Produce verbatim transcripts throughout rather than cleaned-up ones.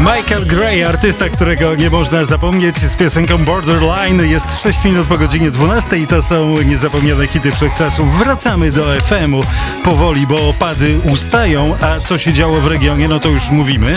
Michael Gray, artysta, którego nie można zapomnieć, z piosenką Borderline. Jest sześć minut po godzinie dwunastej i to są niezapomniane hity wszechczasów. Wracamy do F M-u powoli, bo opady ustają, a co się działo w regionie, no to już mówimy.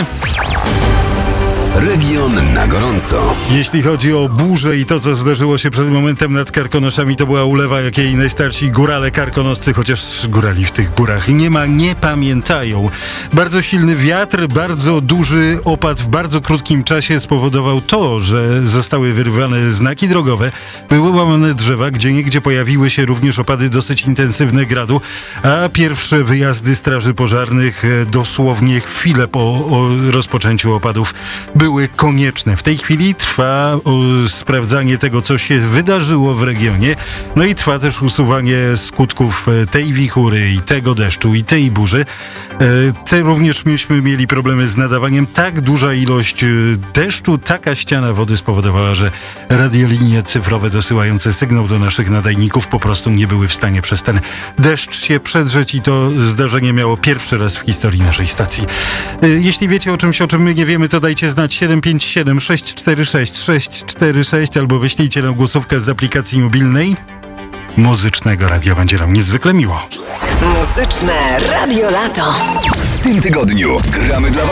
Region na gorąco. Jeśli chodzi o burzę i to, co zdarzyło się przed momentem nad Karkonoszami, to była ulewa, jakiej najstarsi górale karkonoscy, chociaż górali w tych górach nie ma, nie pamiętają. Bardzo silny wiatr, bardzo duży opad w bardzo krótkim czasie spowodował to, że zostały wyrwane znaki drogowe, były łamane drzewa, gdzieniegdzie pojawiły się również opady dosyć intensywne gradu, a pierwsze wyjazdy straży pożarnych dosłownie chwilę po rozpoczęciu opadów były konieczne. W tej chwili trwa o, sprawdzanie tego, co się wydarzyło w regionie. No i trwa też usuwanie skutków tej wichury i tego deszczu i tej burzy. E, te również myśmy mieli problemy z nadawaniem. Tak duża ilość deszczu, taka ściana wody spowodowała, że radiolinie cyfrowe dosyłające sygnał do naszych nadajników po prostu nie były w stanie przez ten deszcz się przedrzeć i to zdarzenie miało pierwszy raz w historii naszej stacji. E, jeśli wiecie o czymś, o czym my nie wiemy, to dajcie znać siedem pięć siedem sześć cztery sześć sześć cztery sześć albo wyślijcie nam głosówkę z aplikacji mobilnej. Muzycznego radia będzie nam niezwykle miło. Muzyczne Radio Lato. W tym tygodniu gramy dla